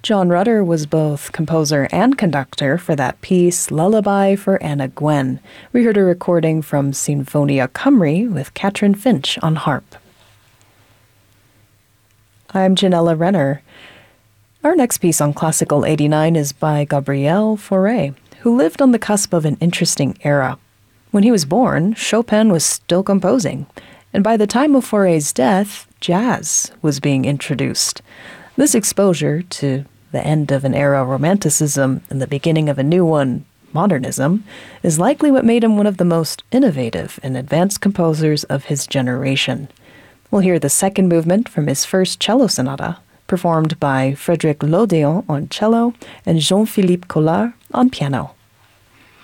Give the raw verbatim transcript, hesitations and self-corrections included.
John Rutter was both composer and conductor for that piece, Lullaby for Anna Gwen. We heard a recording from Sinfonia Cymru with Catherine Finch on harp. I'm Janella Renner. Our next piece on Classical eighty-nine is by Gabriel Fauré, who lived on the cusp of an interesting era. When he was born, Chopin was still composing, and by the time of Fauré's death, jazz was being introduced. This exposure to the end of an era of Romanticism and the beginning of a new one, Modernism, is likely what made him one of the most innovative and advanced composers of his generation. We'll hear the second movement from his first cello sonata, performed by Frédéric Lodéon on cello and Jean-Philippe Collard on piano.